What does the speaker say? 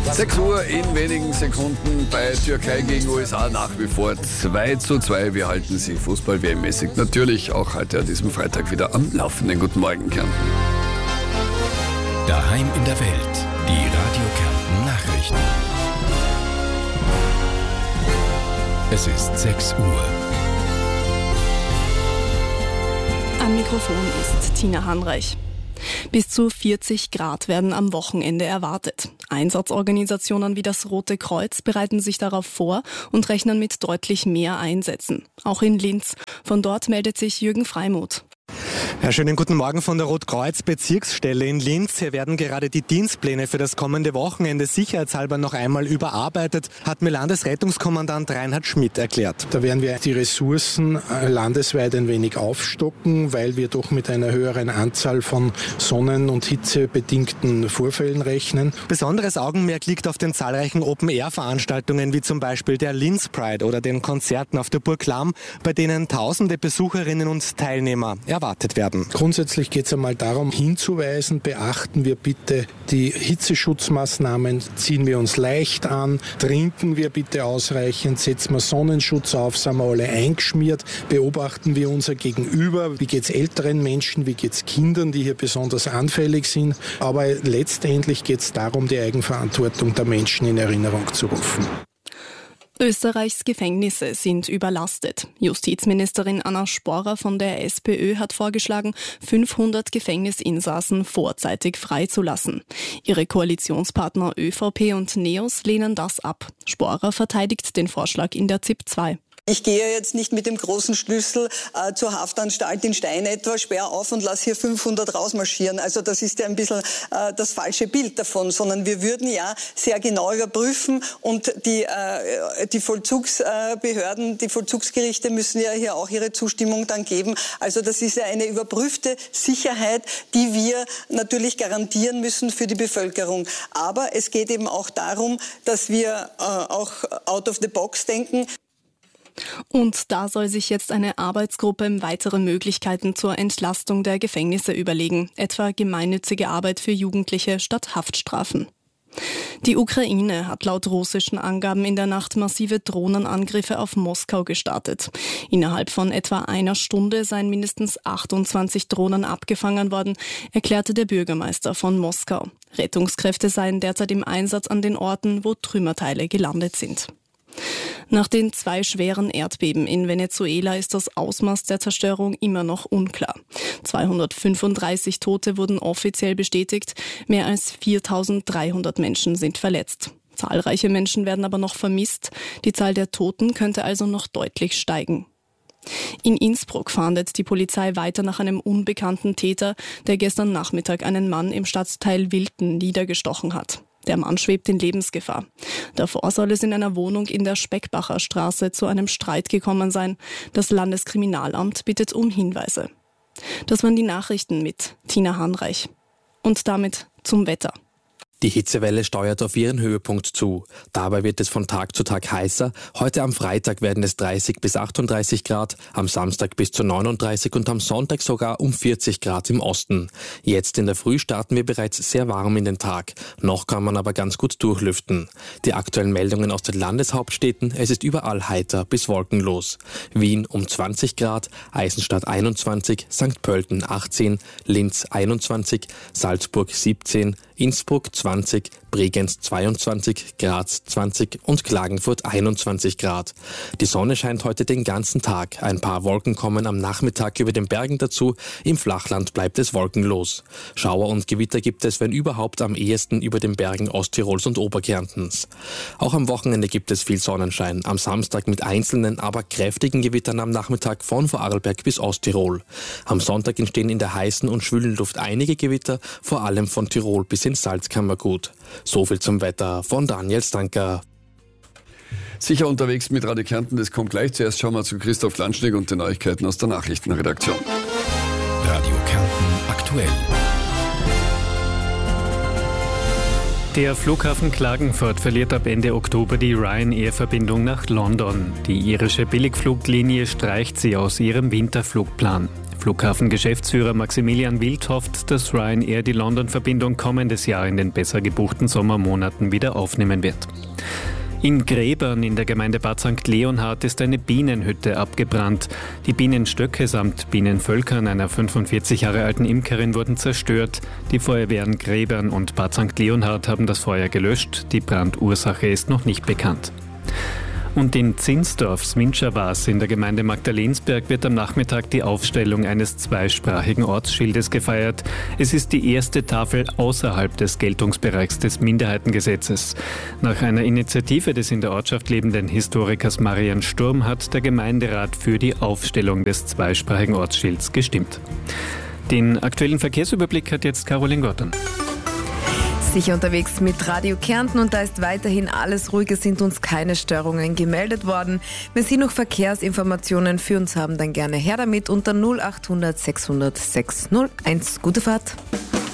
6 Uhr in wenigen Sekunden bei Türkei gegen USA nach wie vor 2:2. Wir halten Sie Fußball-WM-mäßig natürlich auch heute an diesem Freitag wieder am Laufenden. Guten Morgen, Kärnten. Daheim in der Welt, die Radio Kärnten Nachrichten. Es ist 6 Uhr. Am Mikrofon ist Tina Hanreich. Bis zu 40 Grad werden am Wochenende erwartet. Einsatzorganisationen wie das Rote Kreuz bereiten sich darauf vor und rechnen mit deutlich mehr Einsätzen. Auch in Linz. Von dort meldet sich Jürgen Freimuth. Ja, schönen guten Morgen von der Rotkreuz-Bezirksstelle in Linz. Hier werden gerade die Dienstpläne für das kommende Wochenende sicherheitshalber noch einmal überarbeitet, hat mir Landesrettungskommandant Reinhard Schmidt erklärt. Da werden wir die Ressourcen landesweit ein wenig aufstocken, weil wir doch mit einer höheren Anzahl von sonnen- und hitzebedingten Vorfällen rechnen. Besonderes Augenmerk liegt auf den zahlreichen Open-Air-Veranstaltungen wie zum Beispiel der Linz Pride oder den Konzerten auf der Burg Lamm, bei denen tausende Besucherinnen und Teilnehmer erwartet werden. Grundsätzlich geht es einmal darum, hinzuweisen, beachten wir bitte die Hitzeschutzmaßnahmen, ziehen wir uns leicht an, trinken wir bitte ausreichend, setzen wir Sonnenschutz auf, sind wir alle eingeschmiert, beobachten wir unser Gegenüber, wie geht es älteren Menschen, wie geht es Kindern, die hier besonders anfällig sind. Aber letztendlich geht es darum, die Eigenverantwortung der Menschen in Erinnerung zu rufen. Österreichs Gefängnisse sind überlastet. Justizministerin Anna Sporer von der SPÖ hat vorgeschlagen, 500 Gefängnisinsassen vorzeitig freizulassen. Ihre Koalitionspartner ÖVP und NEOS lehnen das ab. Sporer verteidigt den Vorschlag in der ZIP 2. Ich gehe jetzt nicht mit dem großen Schlüssel zur Haftanstalt in Stein etwa, sperr auf und lass hier 500 rausmarschieren. Also das ist ja ein bisschen das falsche Bild davon, sondern wir würden ja sehr genau überprüfen und die Vollzugsbehörden, die Vollzugsgerichte müssen ja hier auch ihre Zustimmung dann geben. Also das ist ja eine überprüfte Sicherheit, die wir natürlich garantieren müssen für die Bevölkerung. Aber es geht eben auch darum, dass wir auch out of the box denken. Und da soll sich jetzt eine Arbeitsgruppe weitere Möglichkeiten zur Entlastung der Gefängnisse überlegen, etwa gemeinnützige Arbeit für Jugendliche statt Haftstrafen. Die Ukraine hat laut russischen Angaben in der Nacht massive Drohnenangriffe auf Moskau gestartet. Innerhalb von etwa einer Stunde seien mindestens 28 Drohnen abgefangen worden, erklärte der Bürgermeister von Moskau. Rettungskräfte seien derzeit im Einsatz an den Orten, wo Trümmerteile gelandet sind. Nach den 2 schweren Erdbeben in Venezuela ist das Ausmaß der Zerstörung immer noch unklar. 235 Tote wurden offiziell bestätigt, mehr als 4.300 Menschen sind verletzt. Zahlreiche Menschen werden aber noch vermisst, die Zahl der Toten könnte also noch deutlich steigen. In Innsbruck fahndet die Polizei weiter nach einem unbekannten Täter, der gestern Nachmittag einen Mann im Stadtteil Wilten niedergestochen hat. Der Mann schwebt in Lebensgefahr. Davor soll es in einer Wohnung in der Speckbacher Straße zu einem Streit gekommen sein. Das Landeskriminalamt bittet um Hinweise. Das waren die Nachrichten mit Tina Hanreich. Und damit zum Wetter. Die Hitzewelle steuert auf ihren Höhepunkt zu. Dabei wird es von Tag zu Tag heißer. Heute am Freitag werden es 30 bis 38 Grad, am Samstag bis zu 39 und am Sonntag sogar um 40 Grad im Osten. Jetzt in der Früh starten wir bereits sehr warm in den Tag. Noch kann man aber ganz gut durchlüften. Die aktuellen Meldungen aus den Landeshauptstädten: Es ist überall heiter bis wolkenlos. Wien um 20 Grad, Eisenstadt 21, St. Pölten 18, Linz 21, Salzburg 17, Innsbruck 20, Bregenz 22, Graz 20 und Klagenfurt 21 Grad. Die Sonne scheint heute den ganzen Tag. Ein paar Wolken kommen am Nachmittag über den Bergen dazu. Im Flachland bleibt es wolkenlos. Schauer und Gewitter gibt es, wenn überhaupt, am ehesten über den Bergen Osttirols und Oberkärntens. Auch am Wochenende gibt es viel Sonnenschein. Am Samstag mit einzelnen, aber kräftigen Gewittern am Nachmittag von Vorarlberg bis Osttirol. Am Sonntag entstehen in der heißen und schwülen Luft einige Gewitter, vor allem von Tirol bis ins Salzkammergut. So viel zum Wetter von Daniel Stanker. Sicher unterwegs mit Radio Kärnten, das kommt gleich. Zuerst schauen wir zu Christoph Landschnick und den Neuigkeiten aus der Nachrichtenredaktion. Radio Kärnten aktuell. Der Flughafen Klagenfurt verliert ab Ende Oktober die Ryanair-Verbindung nach London. Die irische Billigfluglinie streicht sie aus ihrem Winterflugplan. Flughafengeschäftsführer Maximilian Wild hofft, dass Ryanair die London-Verbindung kommendes Jahr in den besser gebuchten Sommermonaten wieder aufnehmen wird. In Gräbern in der Gemeinde Bad St. Leonhard ist eine Bienenhütte abgebrannt. Die Bienenstöcke samt Bienenvölkern einer 45 Jahre alten Imkerin wurden zerstört. Die Feuerwehren Gräbern und Bad St. Leonhard haben das Feuer gelöscht. Die Brandursache ist noch nicht bekannt. Und in Zinsdorf, Smintscher-Was in der Gemeinde Magdalensberg wird am Nachmittag die Aufstellung eines zweisprachigen Ortsschildes gefeiert. Es ist die erste Tafel außerhalb des Geltungsbereichs des Minderheitengesetzes. Nach einer Initiative des in der Ortschaft lebenden Historikers Marian Sturm hat der Gemeinderat für die Aufstellung des zweisprachigen Ortsschilds gestimmt. Den aktuellen Verkehrsüberblick hat jetzt Caroline Gordon. Sicher unterwegs mit Radio Kärnten und da ist weiterhin alles ruhig, es sind uns keine Störungen gemeldet worden. Wenn Sie noch Verkehrsinformationen für uns haben, dann gerne her damit unter 0800 600 601. Gute Fahrt!